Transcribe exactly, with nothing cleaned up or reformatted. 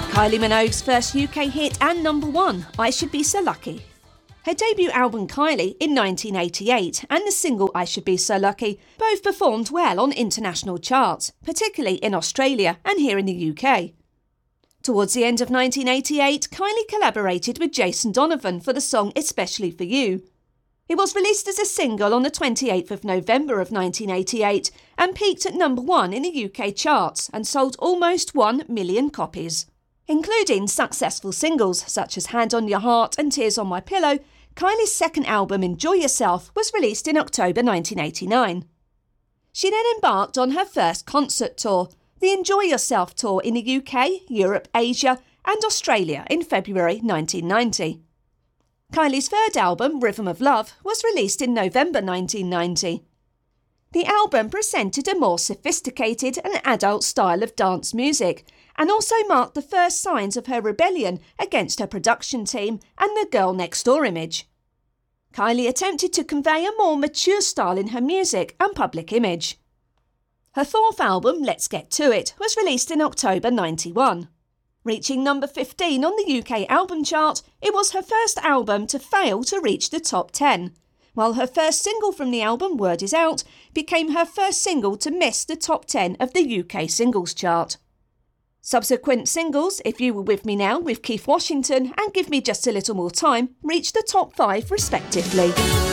Kylie Minogue's first U K hit and number one, I Should Be So Lucky. Her debut album Kylie in nineteen eighty-eight and the single I Should Be So Lucky both performed well on international charts, particularly in Australia and here in the U K. Towards the end of nineteen eighty-eight, Kylie collaborated with Jason Donovan for the song Especially For You. It was released as a single on the twenty-eighth of November of nineteen eighty-eight and peaked at number one in the U K charts and sold almost one million copies. Including successful singles such as Hand on Your Heart and Tears on My Pillow, Kylie's second album Enjoy Yourself was released in October nineteen eighty-nine. She then embarked on her first concert tour, the Enjoy Yourself tour in the U K, Europe, Asia and Australia in February nineteen ninety. Kylie's third album, Rhythm of Love, was released in November nineteen ninety. The album presented a more sophisticated and adult style of dance music and also marked the first signs of her rebellion against her production team and the girl next door image. Kylie attempted to convey a more mature style in her music and public image. Her fourth album, Let's Get To It, was released in October ninety-one. Reaching number fifteen on the U K album chart, it was her first album to fail to reach the top ten, while her first single from the album, Word Is Out, became her first single to miss the top ten of the U K singles chart. Subsequent singles, If You Were With Me Now with Keith Washington and Give Me Just a Little More Time, reached the top five respectively.